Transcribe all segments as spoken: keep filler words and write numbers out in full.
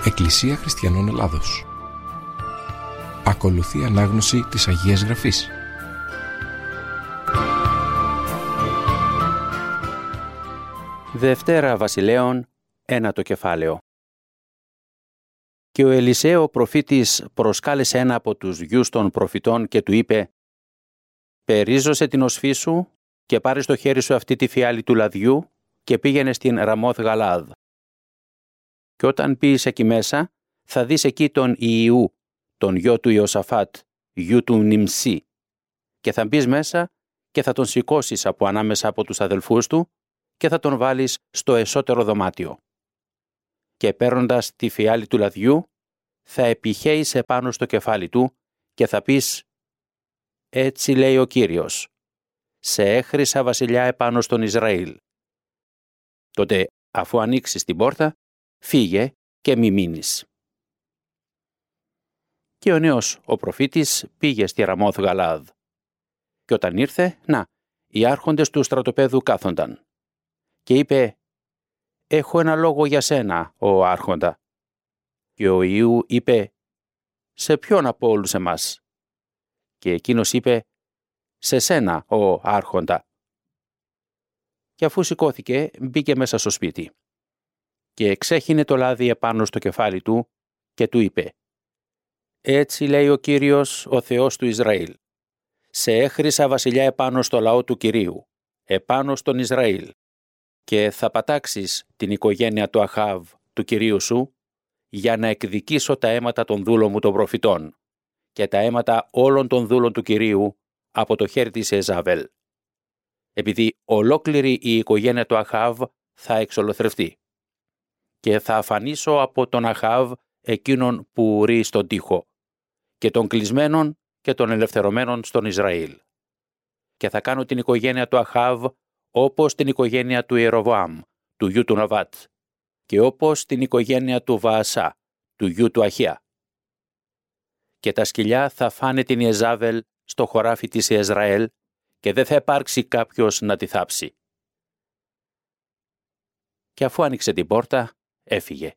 Εκκλησία Χριστιανών Ελλάδος. Ακολουθεί ανάγνωση της Αγίας Γραφής. Δευτέρα Βασιλέων, ένατο κεφάλαιο. Και ο Ελισέο ο προφήτης προσκάλεσε ένα από τους γιους των προφητών και του είπε: «Περίζωσε την οσφή σου και πάρε στο χέρι σου αυτή τη φιάλη του λαδιού και πήγαινε στην Ραμόθ Γαλάδ. Και όταν πεις εκεί μέσα, θα δεις εκεί τον Ιιού, τον γιο του Ιωσαφάτ, γιου του Νιμσί, και θα μπεις μέσα και θα τον σηκώσεις από ανάμεσα από τους αδελφούς του και θα τον βάλεις στο εσώτερο δωμάτιο. Και παίρνοντας τη φιάλη του λαδιού, θα επιχέεις επάνω στο κεφάλι του και θα πεις: «Έτσι λέει ο Κύριος, σε έχρισα βασιλιά επάνω στον Ισραήλ». Τότε, αφού ανοίξεις την πόρτα, φύγε και μη μείνεις. Και ο νέος ο προφήτης πήγε στη Ραμόθ Γαλάδ. Και όταν ήρθε, να, οι άρχοντες του στρατοπέδου κάθονταν. Και είπε: «Έχω ένα λόγο για σένα, ο άρχοντα». Και ο Ιού είπε: «Σε ποιον από όλους εμάς?» Και εκείνος είπε: «Σε σένα, ο άρχοντα». Και αφού σηκώθηκε, μπήκε μέσα στο σπίτι. Και εξέχινε το λάδι επάνω στο κεφάλι του και του είπε: «Έτσι λέει ο Κύριος, ο Θεός του Ισραήλ. Σε έχρισα βασιλιά επάνω στο λαό του Κυρίου, επάνω στον Ισραήλ, και θα πατάξεις την οικογένεια του Αχάβ, του Κυρίου σου, για να εκδικήσω τα αίματα των δούλων μου των προφητών και τα αίματα όλων των δούλων του Κυρίου από το χέρι της Εζάβελ. Επειδή ολόκληρη η οικογένεια του Αχάβ θα εξολοθρευτεί. Και θα αφανίσω από τον Αχάβ εκείνον που ρεί στον τοίχο, και των κλεισμένων και των ελευθερωμένων στον Ισραήλ. Και θα κάνω την οικογένεια του Αχάβ όπως την οικογένεια του Ιεροβοάμ, του γιου του Ναβάτ, και όπως την οικογένεια του Βαασά, του γιου του Αχία. Και τα σκυλιά θα φάνε την Ιεζάβελ στο χωράφι της Ιεσραήλ και δεν θα υπάρξει κάποιος να τη θάψει». Και αφού άνοιξε την πόρτα, έφυγε.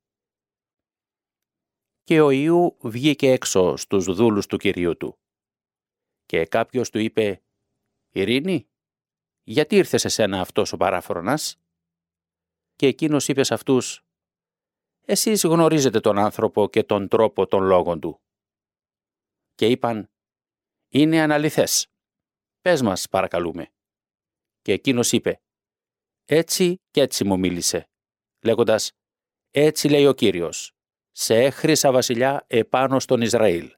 Και ο Ιού βγήκε έξω στους δούλους του Κυρίου του. Και κάποιος του είπε: «Ειρήνη, γιατί ήρθε σε σένα αυτός ο παράφρονας?» Και εκείνος είπε σε αυτούς: «Εσείς γνωρίζετε τον άνθρωπο και τον τρόπο των λόγων του». Και είπαν: «Είναι αναληθές. Πες μας, παρακαλούμε». Και εκείνος είπε: «Έτσι και έτσι μου μίλησε, λέγοντας: Έτσι λέει ο Κύριος, σε έχρισα βασιλιά επάνω στον Ισραήλ».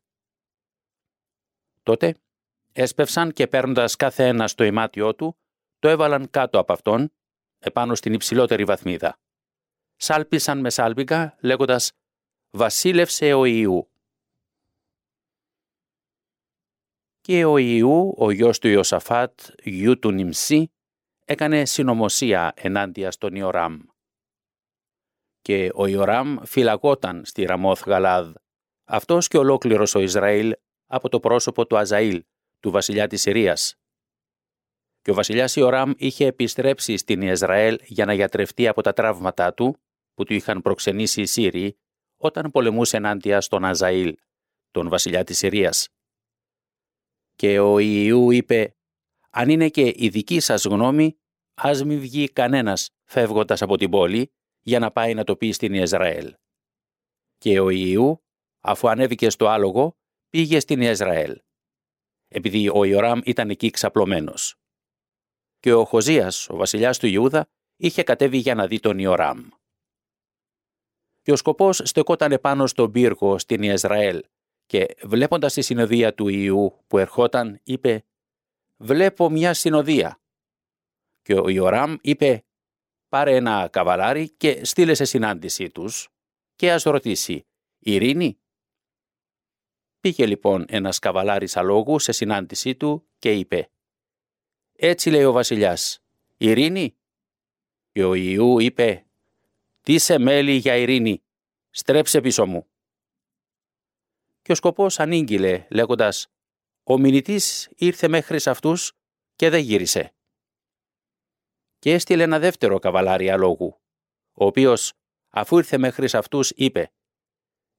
Τότε έσπευσαν και παίρνοντας κάθε ένα στο ημάτιό του, το έβαλαν κάτω από αυτόν, επάνω στην υψηλότερη βαθμίδα. Σάλπισαν με σάλπιγγα, λέγοντας: «Βασίλευσε ο Ιού». Και ο Ιού, ο γιος του Ιωσαφάτ, γιου του Νιμσί, έκανε συνωμοσία ενάντια στον Ιοράμ. Και ο Ιοράμ φυλακόταν στη Ραμόθ Γαλάδ, αυτός και ολόκληρος ο Ισραήλ, από το πρόσωπο του Αζαήλ, του βασιλιά της Συρίας. Και ο βασιλιάς Ιοράμ είχε επιστρέψει στην Ιεσραήλ για να γιατρευτεί από τα τραύματά του, που του είχαν προξενήσει οι Σύριοι, όταν πολεμούσε ενάντια στον Αζαήλ, τον βασιλιά της Συρίας. Και ο Ιού είπε: «Αν είναι και η δική σας γνώμη, ας μην βγει κανένας φεύγοντας από την πόλη, για να πάει να το πει στην Ιεσραήλ». Και ο Ιού, αφού ανέβηκε στο άλογο, πήγε στην Ιεσραήλ, επειδή ο Ιοράμ ήταν εκεί ξαπλωμένος. Και ο Χοζίας, ο βασιλιάς του Ιούδα, είχε κατέβει για να δει τον Ιοράμ. Και ο σκοπός στεκόταν επάνω στον πύργο στην Ιεσραήλ, και βλέποντας τη συνοδεία του Ιού που ερχόταν, είπε: «Βλέπω μια συνοδεία». Και ο Ιοράμ είπε: «Πάρε ένα καβαλάρι και στείλε σε συνάντησή τους και ας ρωτήσει: Ειρήνη?» Πήγε λοιπόν ένας καβαλάρης αλόγου σε συνάντησή του και είπε: «Έτσι λέει ο βασιλιάς, ειρήνη?» Και ο Ιού είπε: «Τι σε μέλει για ειρήνη, στρέψε πίσω μου». Και ο σκοπός ανήγγειλε λέγοντας: «Ο μηνυτής ήρθε μέχρι σε αυτούς και δεν γύρισε». Και έστειλε ένα δεύτερο καβαλάρι αλόγου, ο οποίος, αφού ήρθε μέχρι σε αυτούς, είπε: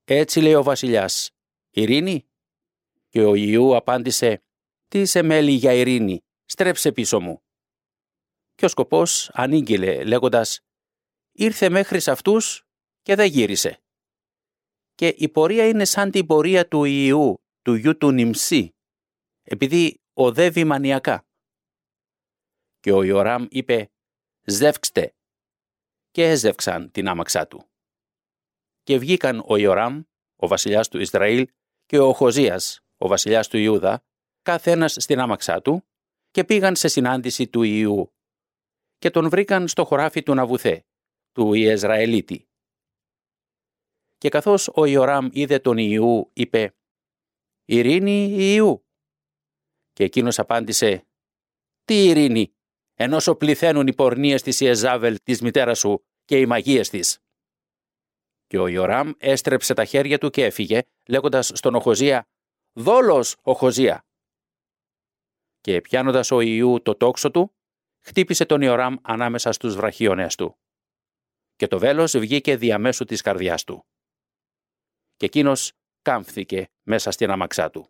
Έτσι λέει ο βασιλιάς, ειρήνη? Και ο Ιού απάντησε, τι σε μέλει για ειρήνη, στρέψε πίσω μου. Και ο σκοπός ανήγγειλε λέγοντας, ήρθε μέχρι σε αυτούς και δεν γύρισε. Και η πορεία είναι σαν την πορεία του Ιού, του γιου του Νιμσί, επειδή οδεύει μανιακά. Και ο Ιωράμ είπε, ζεύξτε, και έζευξαν την άμαξά του. Και βγήκαν ο Ιωράμ, ο βασιλιάς του Ισραήλ, και ο Οχοζίας, ο βασιλιάς του Ιούδα, κάθε ένας στην άμαξά του, και πήγαν σε συνάντηση του Ιού. Και τον βρήκαν στο χωράφι του Ναβουθέ, του Ιεζραηλίτη. Και καθώς ο Ιωράμ είδε τον Ιού, είπε, ειρήνη Ιού. Και εκείνος απάντησε, τι ειρήνη, ενώσο πληθαίνουν οι πορνείες της Ιεζάβελ της μητέρας σου και οι μαγείες της. Και ο Ιωράμ έστρεψε τα χέρια του και έφυγε, λέγοντας στον Οχοζία, δόλος Οχοζία. Και πιάνοντας ο Ιού το τόξο του, χτύπησε τον Ιωράμ ανάμεσα στους βραχίονες του. Και το βέλος βγήκε διαμέσου της καρδιάς του. Και εκείνος κάμφθηκε μέσα στην αμαξά του.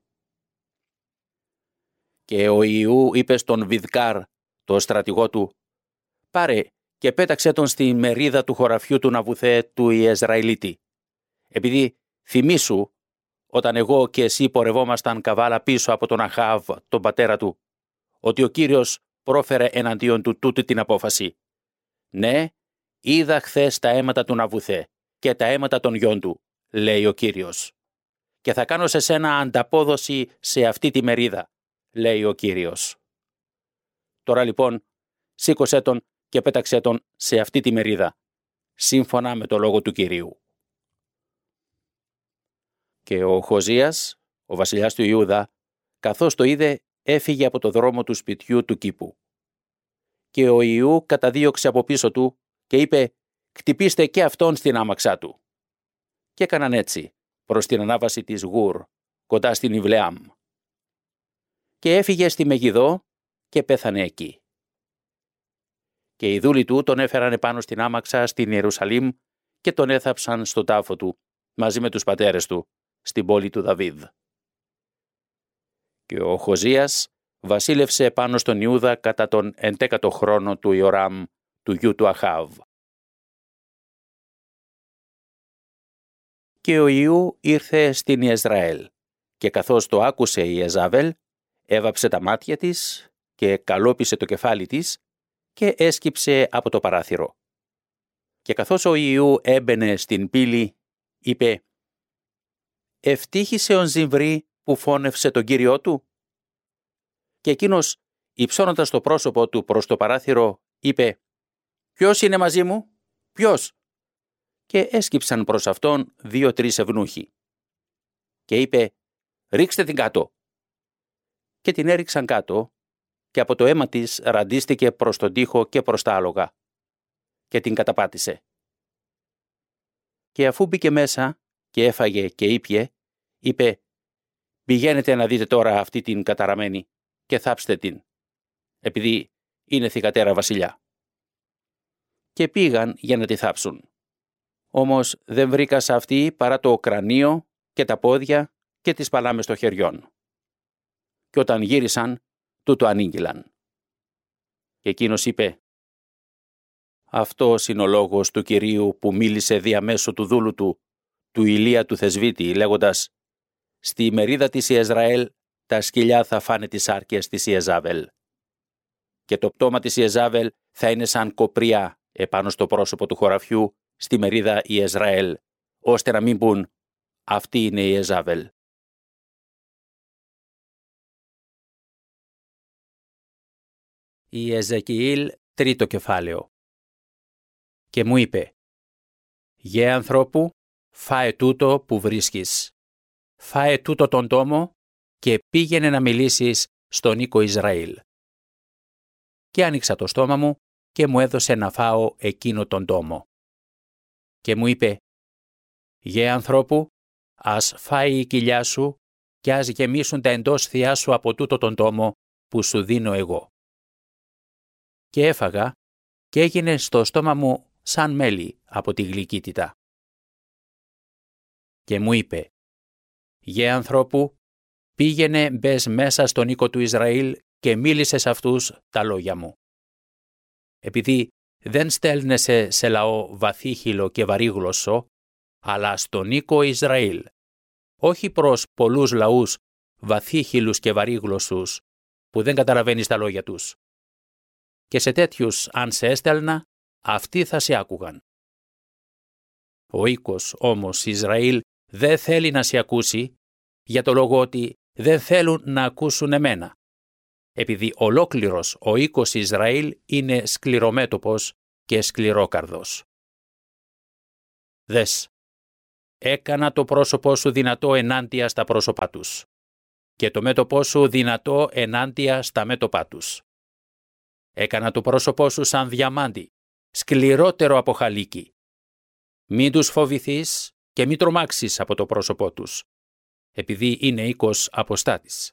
Και ο Ιού είπε στον Βιδκάρ, το στρατηγό του, πάρε και πέταξε τον στη μερίδα του χωραφιού του Ναβουθέ του Ιεζραηλίτη. Επειδή θυμήσου, όταν εγώ και εσύ πορευόμασταν καβάλα πίσω από τον Αχάβ, τον πατέρα του, ότι ο Κύριος πρόφερε εναντίον του τούτη την απόφαση. Ναι, είδα χθες τα αίματα του Ναβουθέ και τα αίματα των γιών του, λέει ο Κύριος. Και θα κάνω σε σένα ανταπόδοση σε αυτή τη μερίδα, λέει ο Κύριος. Τώρα λοιπόν, σήκωσέ τον και πέταξέ τον σε αυτή τη μερίδα, σύμφωνα με το λόγο του Κυρίου. Και ο Οχοζίας, ο βασιλιάς του Ιούδα, καθώς το είδε, έφυγε από το δρόμο του σπιτιού του κήπου. Και ο Ιού καταδίωξε από πίσω του και είπε, χτυπήστε και αυτόν στην άμαξά του. Και έκαναν έτσι, προς την ανάβαση της Γουρ, κοντά στην Ιβλεάμ. Και έφυγε στη Μεγιδό και πέθανε εκεί. Και οι δούλοι του τον έφεραν επάνω στην άμαξα στην Ιερουσαλήμ και τον έθαψαν στον τάφο του, μαζί με τους πατέρες του, στην πόλη του Δαβίδ. Και ο Οχοζίας βασίλευσε πάνω στον Ιούδα κατά τον εντέκατο χρόνο του Ιωράμ, του γιου του Αχάβ. Και ο Ιού ήρθε στην Ιεζραήλ, και καθώς το άκουσε η Ιεζάβελ, έβαψε τα μάτια της και καλόπισε το κεφάλι της και έσκυψε από το παράθυρο. Και καθώς ο Ιού έμπαινε στην πύλη, είπε «Ευτύχησε ο Ζιμβρή που φώνευσε τον Κύριό του». Και εκείνος, υψώνοντας το πρόσωπο του προς το παράθυρο, είπε «Ποιος είναι μαζί μου, ποιος?» Και έσκυψαν προς αυτόν δύο-τρεις ευνούχοι. Και είπε «Ρίξτε την κάτω». Και την έριξαν κάτω και από το αίμα της ραντίστηκε προς τον τοίχο και προς τα άλογα και την καταπάτησε. Και αφού μπήκε μέσα και έφαγε και ήπιε, είπε «Πηγαίνετε να δείτε τώρα αυτή την καταραμένη και θάψτε την, επειδή είναι θυγατέρα βασιλιά». Και πήγαν για να τη θάψουν. Όμως δεν βρήκα σε αυτή παρά το κρανίο και τα πόδια και τις παλάμες των χεριών. Και όταν γύρισαν, τούτο ανήγγυλαν. Και εκείνος είπε «Αυτός είναι ο λόγος του Κυρίου που μίλησε διαμέσου του δούλου του, του Ηλία του Θεσβίτη, λέγοντας «Στη μερίδα της Ιεζραήλ τα σκυλιά θα φάνε τις άρκες της Ιεζάβελ. Και το πτώμα της Ιεζάβελ θα είναι σαν κοπριά επάνω στο πρόσωπο του χωραφιού στη μερίδα Ιεζραήλ, ώστε να μην πούν «Αυτή είναι η Ιεζάβελ». Η Εζεκιήλ τρίτο κεφάλαιο. Και μου είπε «Γε ανθρώπου, φάε τούτο που βρίσκεις. Φάε τούτο τον τόμο και πήγαινε να μιλήσεις στον οίκο Ισραήλ». Και άνοιξα το στόμα μου και μου έδωσε να φάω εκείνο τον τόμο. Και μου είπε «Γε ανθρώπου, ας φάει η κοιλιά σου και ας γεμίσουν τα εντόσθιά σου από τούτο τον τόμο που σου δίνω εγώ». Και έφαγα και έγινε στο στόμα μου σαν μέλι από τη γλυκύτητα. και μου είπε «Γε ανθρώπου, πήγαινε μπες μέσα στον οίκο του Ισραήλ και μίλησε σε αυτούς τα λόγια μου. Επειδή δεν στέλνεσαι σε λαό βαθύχυλο και βαρύγλωσσο, αλλά στον οίκο Ισραήλ, όχι προς πολλούς λαούς βαθύχυλους και βαρύγλωσσους που δεν καταλαβαίνεις τα λόγια τους. Και σε τέτοιους αν σε έστελνα, αυτοί θα σε άκουγαν. Ο οίκος όμως Ισραήλ δεν θέλει να σε ακούσει, για το λόγο ότι δεν θέλουν να ακούσουν εμένα, επειδή ολόκληρος ο οίκος Ισραήλ είναι σκληρομέτωπος και σκληρόκαρδος. Δες, έκανα το πρόσωπό σου δυνατό ενάντια στα πρόσωπά τους και το μέτωπό σου δυνατό ενάντια στα μέτωπά τους. Έκανα το πρόσωπό σου σαν διαμάντι, σκληρότερο από χαλίκι. Μην τους φοβηθείς και μην τρομάξεις από το πρόσωπό τους, επειδή είναι οίκος αποστάτης.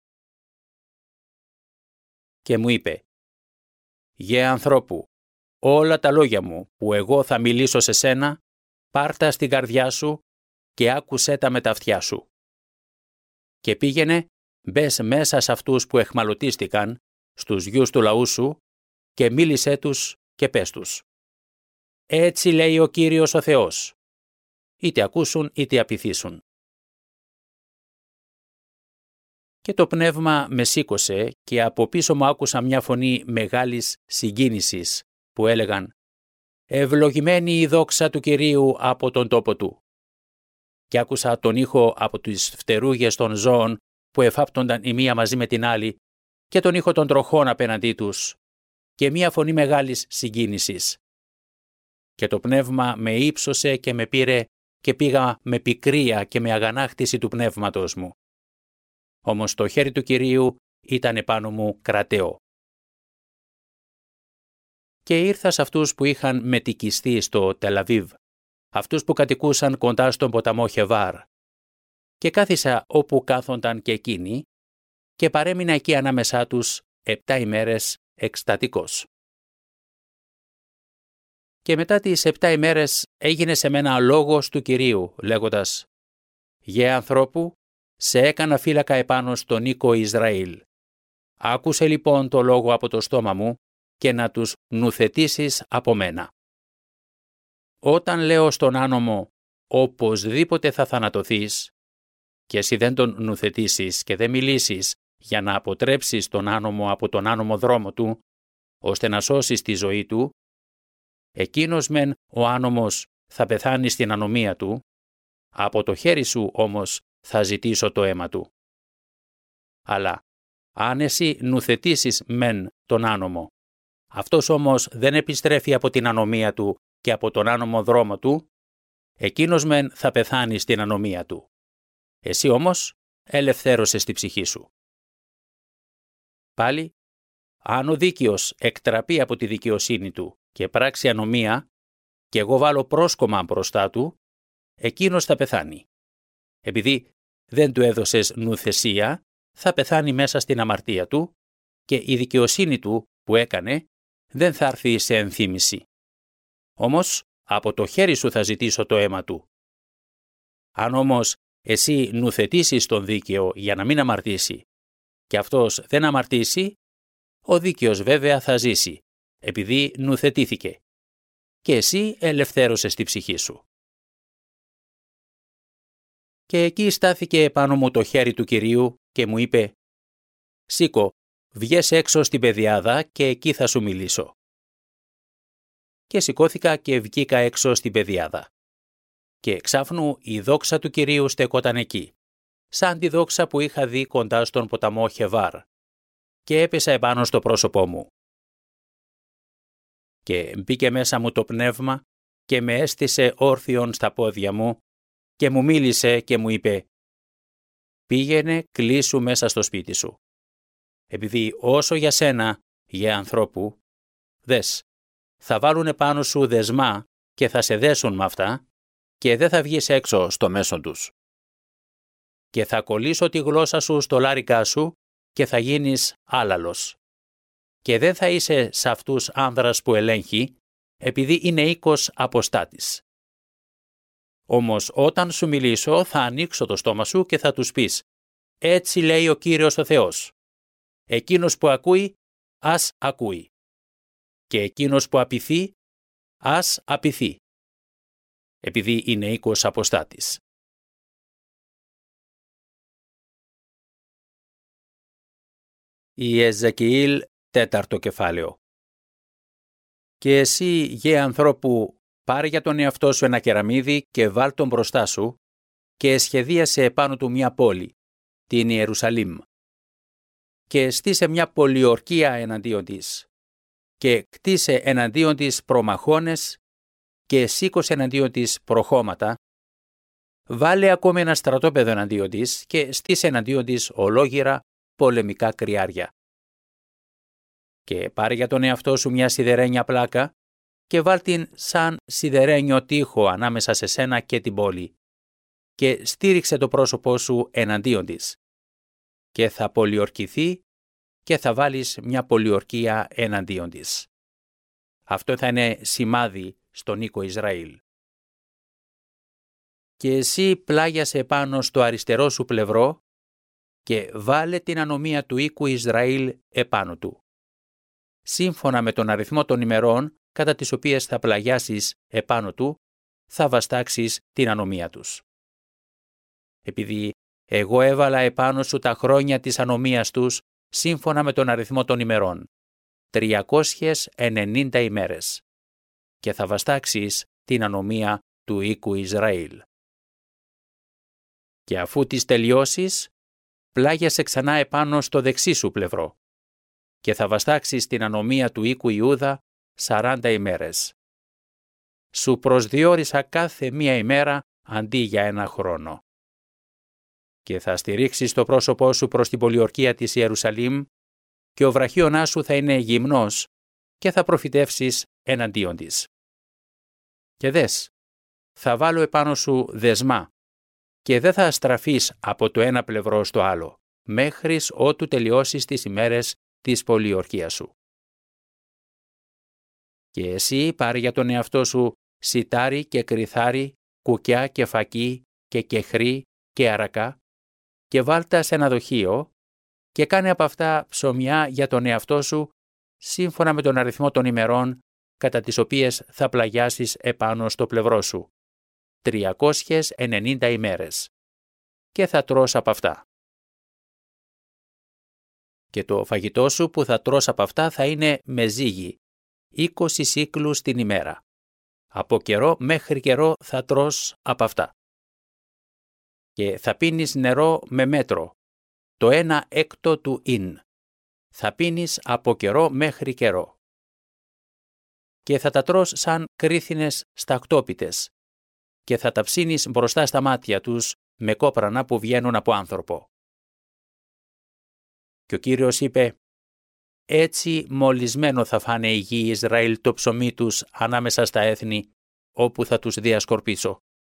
Και μου είπε «Γε ανθρώπου, όλα τα λόγια μου που εγώ θα μιλήσω σε σένα, πάρτα στην καρδιά σου και άκουσέ τα με τα αυτιά σου. Και πήγαινε, μπες μέσα σε αυτούς που εχμαλωτίστηκαν, στους γιους του λαού σου, και μίλησέ τους και πες τους. Έτσι λέει ο Κύριος ο Θεός, είτε ακούσουν είτε απειθήσουν». Και το πνεύμα με σήκωσε και από πίσω μου άκουσα μια φωνή μεγάλης συγκίνησης που έλεγαν «Ευλογημένη η δόξα του Κυρίου από τον τόπο του». Και άκουσα τον ήχο από τις φτερούγες των ζώων που εφάπτονταν η μία μαζί με την άλλη και τον ήχο των τροχών απέναντί τους και μια φωνή μεγάλης συγκίνησης. Και το πνεύμα με ύψωσε και με πήρε και πήγα με πικρία και με αγανάκτηση του πνεύματος μου. Όμως το χέρι του Κυρίου ήταν επάνω μου κρατεό. Και ήρθα σε αυτούς που είχαν μετικιστεί στο Τελαβίβ, αυτούς που κατοικούσαν κοντά στον ποταμό Χεβάρ, και κάθισα όπου κάθονταν και εκείνοι και παρέμεινα εκεί ανάμεσά τους επτά ημέρες εκστατικός. Και μετά τις επτά ημέρες έγινε σε μένα λόγος του Κυρίου, λέγοντας «Γε ανθρώπου, σε έκανα φύλακα επάνω στον οίκο Ισραήλ. Άκουσε λοιπόν το λόγο από το στόμα μου και να τους νουθετήσεις από μένα. Όταν λέω στον άνομο οπωσδήποτε θα θανατωθείς και εσύ δεν τον νουθετήσεις και δεν μιλήσεις για να αποτρέψεις τον άνομο από τον άνομο δρόμο του, ώστε να σώσεις τη ζωή του, εκείνος μεν ο άνομος θα πεθάνει στην ανομία του, από το χέρι σου όμως θα ζητήσω το αίμα του. Αλλά αν εσύ νουθετήσεις μεν τον άνομο, αυτός όμως δεν επιστρέφει από την ανομία του και από τον άνομο δρόμο του, εκείνος μεν θα πεθάνει στην ανομία του. Εσύ όμως ελευθέρωσες τη ψυχή σου. Πάλι, αν ο δίκαιος εκτραπεί από τη δικαιοσύνη του και πράξει ανομία και εγώ βάλω πρόσκομα μπροστά του, εκείνος θα πεθάνει. Επειδή δεν του έδωσες νουθεσία, θα πεθάνει μέσα στην αμαρτία του και η δικαιοσύνη του που έκανε δεν θα έρθει σε ενθύμηση. Όμως, από το χέρι σου θα ζητήσω το αίμα του. Αν όμως εσύ νουθετήσεις τον δίκαιο για να μην αμαρτήσει και αυτός δεν αμαρτήσει, ο δίκαιος βέβαια θα ζήσει, επειδή νουθετήθηκε και εσύ ελευθέρωσες τη ψυχή σου. Και εκεί στάθηκε επάνω μου το χέρι του Κυρίου και μου είπε «Σήκω, βγες έξω στην πεδιάδα και εκεί θα σου μιλήσω». Και σηκώθηκα και βγήκα έξω στην πεδιάδα. Και εξάφνου η δόξα του Κυρίου στεκόταν εκεί, σαν τη δόξα που είχα δει κοντά στον ποταμό Χεβάρ, και έπεσα επάνω στο πρόσωπό μου. Και μπήκε μέσα μου το πνεύμα και με έστησε όρθιον στα πόδια μου και μου μίλησε και μου είπε «Πήγαινε κλείσου μέσα στο σπίτι σου. Επειδή όσο για σένα, για ανθρώπου, δες, θα βάλουν πάνω σου δεσμά και θα σε δέσουν με αυτά και δεν θα βγεις έξω στο μέσον τους. Και θα κολλήσω τη γλώσσα σου στο λάρικα σου και θα γίνεις άλαλος. Και δεν θα είσαι σε αυτούς άνδρας που ελέγχει, επειδή είναι οίκος αποστάτης. Όμως όταν σου μιλήσω θα ανοίξω το στόμα σου και θα τους πεις «Έτσι λέει ο Κύριος ο Θεός». Εκείνος που ακούει, ας ακούει. Και εκείνος που απειθεί, ας απειθεί. Επειδή είναι οίκος αποστάτης. Ιεζεκιήλ, τέταρτο κεφάλαιο. Και εσύ, γε ανθρώπου, πάρε για τον εαυτό σου ένα κεραμίδι και βάλ τον μπροστά σου και σχεδίασε επάνω του μια πόλη, την Ιερουσαλήμ. Και στήσε μια πολιορκία εναντίον της και κτίσε εναντίον της προμαχώνες και σήκωσε εναντίον της προχώματα. Βάλε ακόμη ένα στρατόπεδο εναντίον της και στήσε εναντίον της ολόγυρα πολεμικά κρυάρια. Και πάρε για τον εαυτό σου μια σιδερένια πλάκα και βάλ την σαν σιδερένιο τοίχο ανάμεσα σε σένα και την πόλη και στήριξε το πρόσωπό σου εναντίον της. Και θα πολιορκηθεί και θα βάλεις μια πολιορκία εναντίον της. Αυτό θα είναι σημάδι στον οίκο Ισραήλ. Και εσύ πλάγιασε επάνω στο αριστερό σου πλευρό και βάλε την ανομία του οίκου Ισραήλ επάνω του. Σύμφωνα με τον αριθμό των ημερών κατά τις οποίες θα πλαγιάσεις επάνω του, θα βαστάξεις την ανομία τους. Επειδή εγώ έβαλα επάνω σου τα χρόνια της ανομίας τους, σύμφωνα με τον αριθμό των ημερών, τριακόσιες ενενήντα ημέρες, και θα βαστάξεις την ανομία του οίκου Ισραήλ. Και αφού τις τελειώσεις, πλάγιασε ξανά επάνω στο δεξί σου πλευρό και θα βαστάξεις την ανομία του οίκου Ιούδα σαράντα ημέρες. Σου προσδιορίσα κάθε μία ημέρα αντί για ένα χρόνο. Και θα στηρίξεις το πρόσωπό σου προς την πολιορκία της Ιερουσαλήμ και ο βραχίωνάς σου θα είναι γυμνός και θα προφητεύσεις εναντίον της. Και δες, θα βάλω επάνω σου δεσμά και δεν θα αστραφείς από το ένα πλευρό στο άλλο, μέχρις ότου τελειώσεις τις ημέρες της πολιορκίας σου. Και εσύ πάρε για τον εαυτό σου σιτάρι και κριθάρι, κουκιά και φακί και κεχρί και αρακά και βάλτα σε ένα δοχείο και κάνε από αυτά ψωμιά για τον εαυτό σου σύμφωνα με τον αριθμό των ημερών κατά τις οποίες θα πλαγιάσεις επάνω στο πλευρό σου, τριακόσιες ενενήντα ημέρες, και θα τρως από αυτά. Και το φαγητό σου που θα τρως από αυτά θα είναι με ζύγι, είκοσι σύκλους την ημέρα. Από καιρό μέχρι καιρό θα τρως από αυτά. Και θα πίνεις νερό με μέτρο, το ένα έκτο του ίν. Θα πίνεις από καιρό μέχρι καιρό. Και θα τα τρως σαν κρίθινες στακτόπιτες και θα τα ψήνεις μπροστά στα μάτια τους με κόπρανα που βγαίνουν από άνθρωπο. Και ο Κύριος είπε, έτσι μολυσμένο θα φάνε οι γη Ισραήλ το ψωμί τους ανάμεσα στα έθνη, όπου θα τους διασκορπίσω.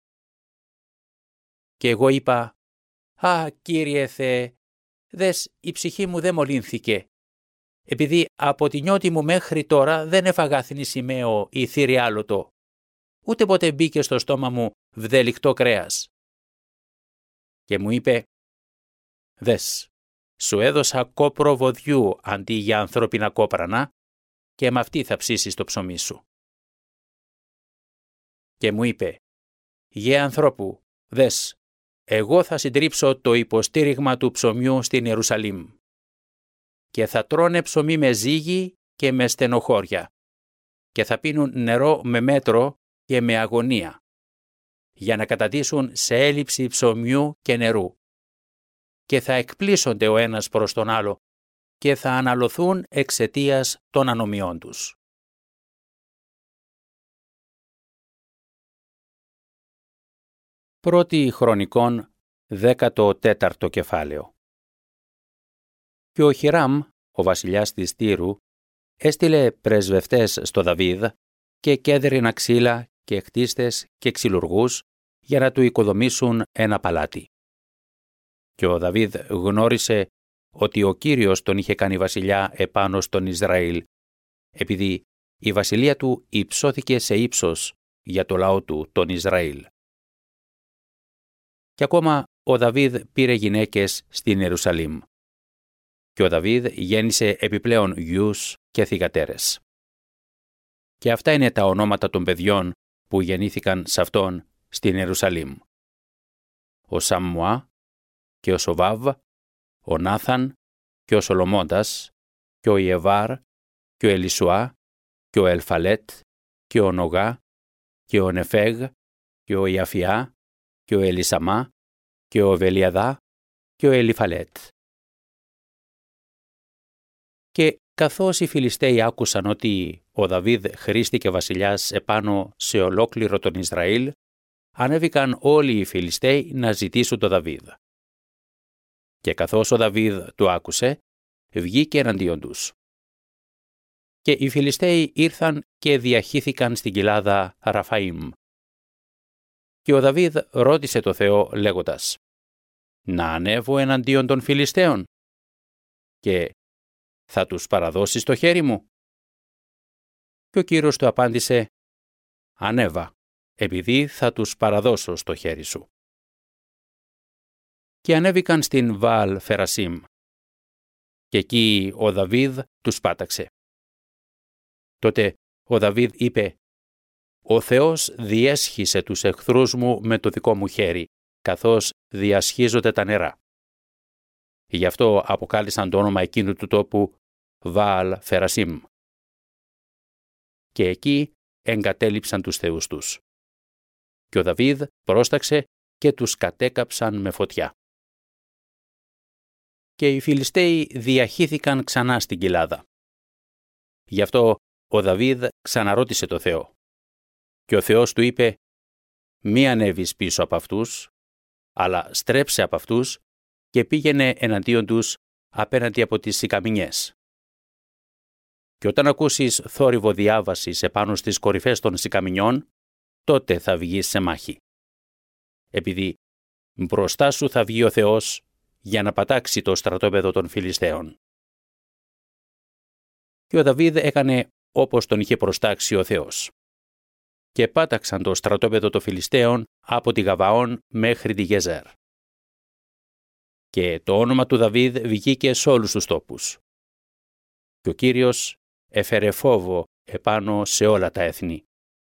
Και εγώ είπα, «Α, Κύριε Θεέ, δες, η ψυχή μου δεν μολύνθηκε, επειδή από τη νιώτη μου μέχρι τώρα δεν έφαγα θνησιμαίο ή θηριάλωτο, ούτε ποτέ μπήκε στο στόμα μου βδελικτό κρέας». Και μου είπε, «Δες, σου έδωσα κόπρο βοδιού αντί για ανθρώπινα κόπρανα και με αυτή θα ψήσεις το ψωμί σου». Και μου είπε, «Γε ανθρώπου, δες, εγώ θα συντρίψω το υποστήριγμα του ψωμιού στην Ιερουσαλήμ και θα τρώνε ψωμί με ζύγι και με στενοχώρια και θα πίνουν νερό με μέτρο και με αγωνία για να καταντήσουν σε έλλειψη ψωμιού και νερού και θα εκπλήσονται ο ένας προς τον άλλο και θα αναλωθούν εξαιτίας των ανομιών τους». Πρώτη Χρονικών, δέκατο τέταρτο κεφάλαιο. Και ο Χιράμ, ο βασιλιάς της Τύρου, έστειλε πρεσβευτές στο Δαβίδ και κέδρινα ξύλα και χτίστες και ξυλουργούς για να του οικοδομήσουν ένα παλάτι. Και ο Δαβίδ γνώρισε ότι ο Κύριος τον είχε κάνει βασιλιά επάνω στον Ισραήλ, επειδή η βασιλεία του υψώθηκε σε ύψος για το λαό του τον Ισραήλ. Και ακόμα ο Δαβίδ πήρε γυναίκες στην Ιερουσαλήμ. Και ο Δαβίδ γέννησε επιπλέον γιους και θυγατέρες. Και αυτά είναι τα ονόματα των παιδιών που γεννήθηκαν σε αυτόν στην Ιερουσαλήμ. Ο Σαμμουά και ο Σοβάβ, ο Νάθαν και ο Σολομώντας και ο Ιεβάρ και ο Ελισουά και ο Ελφαλέτ και ο Νογά και ο Νεφέγ και ο Ιαφιά και ο Ελισαμά και ο Βελιαδά και ο Ελιφαλέτ. Και καθώς οι Φιλιστέοι άκουσαν ότι ο Δαβίδ χρήστηκε βασιλιάς επάνω σε ολόκληρο τον Ισραήλ, ανέβηκαν όλοι οι Φιλιστέοι να ζητήσουν τον Δαβίδ. Και καθώς ο Δαβίδ το άκουσε, βγήκε εναντίον τους. Και οι Φιλιστέοι ήρθαν και διαχύθηκαν στην κοιλάδα Ραφαΐμ. Και ο Δαβίδ ρώτησε το Θεό λέγοντας: «Να ανέβω εναντίον των Φιλιστέων και θα τους παραδώσεις στο χέρι μου?» Και ο Κύριος του απάντησε: «Ανέβα, επειδή θα τους παραδώσω στο χέρι σου». Και ανέβηκαν στην Βαάλ Φερασίμ. Και εκεί ο Δαβίδ τους πάταξε. Τότε ο Δαβίδ είπε: «Ο Θεός διέσχισε τους εχθρούς μου με το δικό μου χέρι, καθώς διασχίζονται τα νερά». Γι' αυτό αποκάλεσαν το όνομα εκείνου του τόπου Βαάλ Φερασίμ. Και εκεί εγκατέλειψαν τους θεούς τους. Και ο Δαβίδ πρόσταξε και τους κατέκαψαν με φωτιά. Και οι Φιλιστέοι διαχύθηκαν ξανά στην κοιλάδα. Γι' αυτό ο Δαβίδ ξαναρώτησε το Θεό. Και ο Θεός του είπε: «Μη ανέβεις πίσω από αυτούς, αλλά στρέψε από αυτούς και πήγαινε εναντίον τους απέναντι από τις σικαμινιές. Και όταν ακούσεις θόρυβο διάβασης επάνω στις κορυφές των σικαμινιών, τότε θα βγεις σε μάχη. Επειδή μπροστά σου θα βγει ο Θεός για να πατάξει το στρατόπεδο των Φιλιστέων». Και ο Δαβίδ έκανε όπως τον είχε προστάξει ο Θεός. Και πάταξαν το στρατόπεδο των Φιλιστέων από τη Γαβαών μέχρι τη Γεζέρ. Και το όνομα του Δαβίδ βγήκε σε όλους τους τόπους. Και ο Κύριος έφερε φόβο επάνω σε όλα τα έθνη.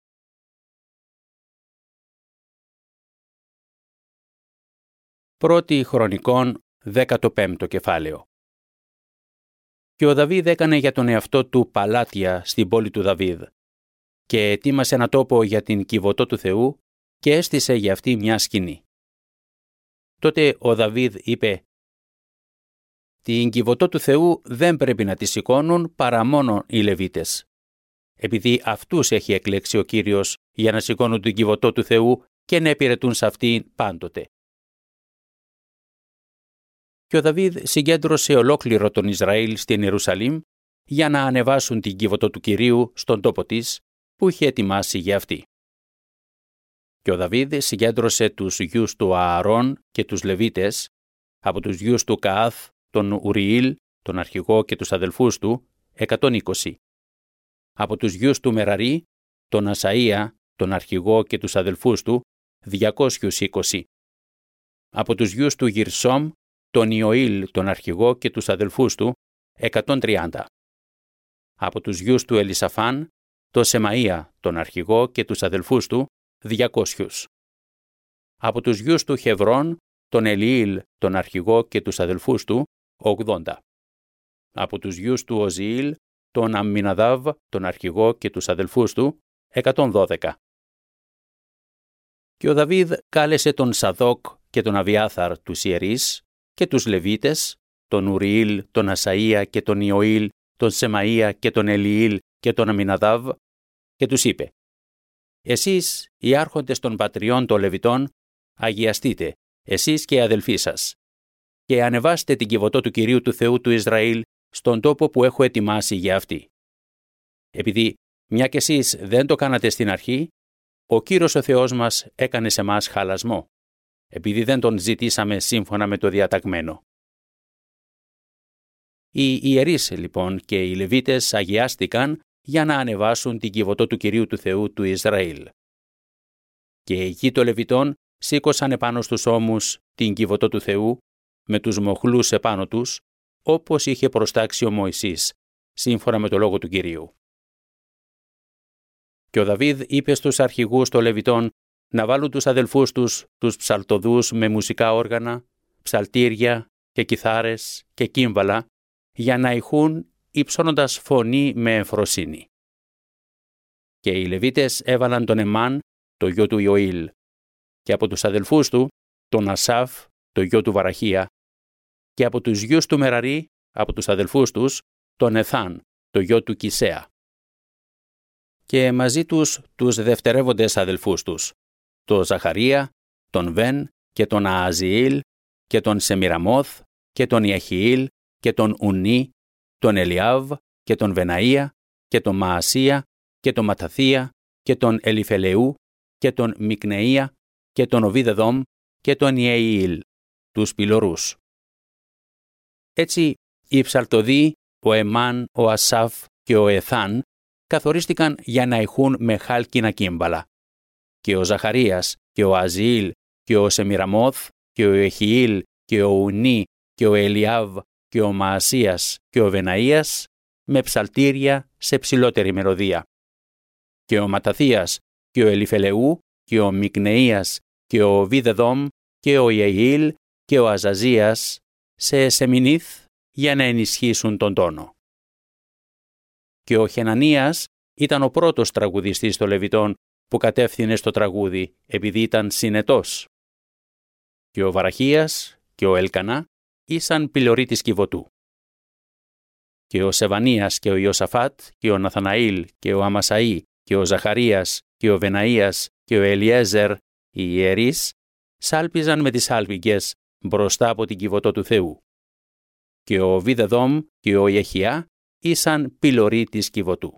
Πρώτη Χρονικών, δέκατο πέμπτο κεφάλαιο. Και ο Δαβίδ έκανε για τον εαυτό του παλάτια στην πόλη του Δαβίδ και ετοίμασε ένα τόπο για την κιβωτό του Θεού και έστησε για αυτή μια σκηνή. Τότε ο Δαβίδ είπε: «Την κιβωτό του Θεού δεν πρέπει να τη σηκώνουν παρά μόνο οι Λεβίτες, επειδή αυτούς έχει εκλέξει ο Κύριος για να σηκώνουν την κιβωτό του Θεού και να υπηρετούν σε αυτήν πάντοτε». Και ο Δαβίδ συγκέντρωσε ολόκληρο τον Ισραήλ στην Ιερουσαλήμ για να ανεβάσουν την κιβωτό του Κυρίου στον τόπο της που είχε ετοιμάσει για αυτή. Και ο Δαβίδ συγκέντρωσε τους γιους του Ααρών και τους Λεβίτες, από τους γιους του Καάθ, τον Ουριήλ, τον αρχηγό και τους αδελφούς του, εκατόν είκοσι. Από τους γιους του Μεραρί, τον Ασαΐα, τον αρχηγό και τους αδελφούς του, διακόσιους είκοσι. Από τους γιους του Γυρσόμ, τον Ιωήλ, τον αρχηγό και τους αδελφούς του, εκατόν τριάντα. Από τους γιους του Ελισαφάν, τον Σεμαΐα, τον αρχηγό και τους αδελφούς του, διακόσιους. Από τους γιους του Χεβρών, τον Ελιήλ, τον αρχηγό και τους αδελφούς του, ογδόντα. Από τους γιους του Οζιήλ, τον Αμμιναδάβ, τον αρχηγό και τους αδελφούς του, εκατόν δώδεκα. Και ο Δαβίδ κάλεσε τον Σαδόκ και τον Αβιάθαρ τους ιερείς και τους Λεβίτες, τον Ουριήλ, τον Ασαΐα και τον Ιωήλ, τον Σεμαΐα και τον Ελιήλ και τον Αμμιναδάβ, και τους είπε: «Εσείς, οι άρχοντες των πατριών των Λεβιτών, αγιαστείτε, εσείς και οι αδελφοί σας, και ανεβάστε την κιβωτό του Κυρίου του Θεού του Ισραήλ στον τόπο που έχω ετοιμάσει για αυτή. Επειδή μια κι εσείς δεν το κάνατε στην αρχή, ο Κύριος ο Θεός μας έκανε σε μας χαλασμό, επειδή δεν τον ζητήσαμε σύμφωνα με το διαταγμένο». Οι ιερείς λοιπόν και οι Λεβίτες αγιάστηκαν για να ανεβάσουν την κιβωτό του Κυρίου του Θεού του Ισραήλ. Και η γη των Λεβιτών σήκωσαν επάνω στους ώμους την κιβωτό του Θεού με τους μοχλούς επάνω τους, όπως είχε προστάξει ο Μωυσής, σύμφωνα με το λόγο του Κυρίου. Και ο Δαβίδ είπε στους αρχηγούς των Λεβιτών να βάλουν τους αδελφούς τους, τους ψαλτοδούς με μουσικά όργανα, ψαλτήρια και κιθάρες και κύμβαλα, για να ηχούν υψώνοντας φωνή με εμφροσύνη. Και οι Λεβίτες έβαλαν τον Εμάν, το γιο του Ιωήλ, και από τους αδελφούς του, τον Ασάφ, το γιο του Βαραχία, και από τους γιους του Μεραρή, από τους αδελφούς τους, τον Εθάν, το γιο του Κισέα. Και μαζί τους τους δευτερεύοντες αδελφούς τους, τον Ζαχαρία, τον Βεν και τον Ααζιήλ και τον Σεμιραμόθ και τον Ιαχιήλ και τον Ουνί, τον Ελιάβ και τον Βεναΐα και τον Μαασία και τον Ματαθία και τον Ελιφελεού και τον Μικνεΐα και τον Οβίδεδομ και τον Ιεήλ, τους πυλωρούς. Έτσι οι ψαλτοδοί, ο Εμάν, ο Ασάφ και ο Εθάν καθορίστηκαν για να ηχούν με χάλκινα κύμπαλα. Και ο Ζαχαρίας και ο Αζιήλ και ο Σεμιραμόθ και ο Ιεχιήλ και ο Ουνί και ο Ελιάβ και ο Μαασίας και ο Βεναΐας με ψαλτήρια σε ψηλότερη μελωδία. Και ο Ματαθίας και ο Ελιφελεού και ο Μικνεΐας και ο Οβίδεδομ και ο Ιεήλ και ο Αζαζίας σε σεμινίθ για να ενισχύσουν τον τόνο. Και ο Χενανίας ήταν ο πρώτος τραγουδιστής των Λεβιτών που κατεύθυνε στο τραγούδι επειδή ήταν συνετός. Και ο Βαραχίας και ο Ελκανά ήσαν πυλωροί της κιβωτού. Και ο Σεβανίας και ο Ιωσαφάτ και ο Ναθαναήλ και ο Αμασαΐ και ο Ζαχαρίας και ο Βεναΐας και ο Ελιέζερ, οι ιερείς, σάλπιζαν με τις σάλπιγγες μπροστά από την κιβωτό του Θεού. Και ο Βίδεδομ και ο Ιεχιά ήσαν πυλωροί της κιβωτού.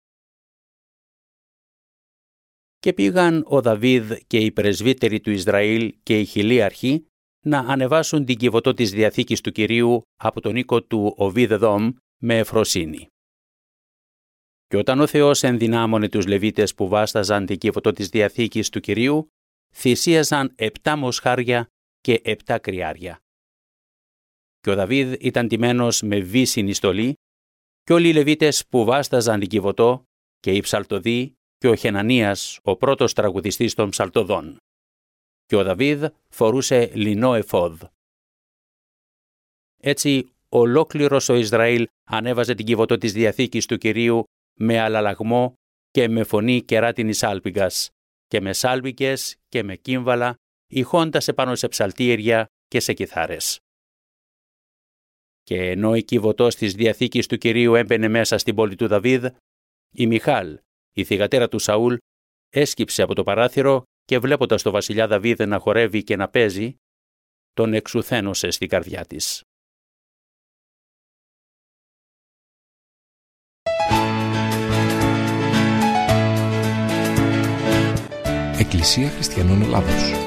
Και πήγαν ο Δαβίδ και οι πρεσβύτεροι του Ισραήλ και οι χιλίαρχοι να ανεβάσουν την κιβωτό της Διαθήκης του Κυρίου από τον οίκο του Οβίδεδομ με ευφροσύνη. Και όταν ο Θεός ενδυνάμωνε τους Λεβίτες που βάσταζαν την κιβωτό της Διαθήκης του Κυρίου, θυσίαζαν επτά μοσχάρια και επτά κρυάρια. Και ο Δαβίδ ήταν τιμένος με βύσσινη στολή, και όλοι οι Λεβίτες που βάσταζαν την κιβωτό και οι ψαλτοδοί και ο Χενανίας, ο πρώτος τραγουδιστής των ψαλτοδών. Και ο Δαβίδ φορούσε λινό εφόδ. Έτσι, ολόκληρος ο Ισραήλ ανέβαζε την κιβωτό της Διαθήκης του Κυρίου με αλλαλαγμό και με φωνή κεράτινης άλπιγγας και με σάλπιγγες και με κύμβαλα, ηχώντας επάνω σε ψαλτήρια και σε κιθάρες. Και ενώ η κιβωτός της Διαθήκης του Κυρίου έμπαινε μέσα στην πόλη του Δαβίδ, η Μιχάλ, η θυγατέρα του Σαούλ, έσκυψε από το παράθυρο και βλέποντας τον βασιλιά Δαβίδ να χορεύει και να παίζει, τον εξουθένωσε στην καρδιά της. Εκκλησία Χριστιανών Ελλάδος.